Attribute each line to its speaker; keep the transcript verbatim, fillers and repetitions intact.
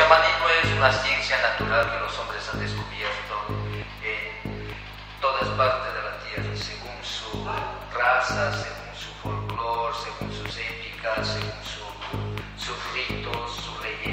Speaker 1: chamanismo es una ciencia natural que los hombres han descubierto en todas partes de la tierra, según su raza, según su folclore, según sus épicas, según su, sus ritos, su